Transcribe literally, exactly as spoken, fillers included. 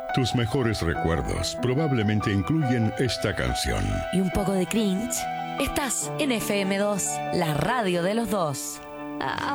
Tus mejores recuerdos probablemente incluyen esta canción. Y un poco de cringe. Estás en F M dos, la radio de los dos. Ah.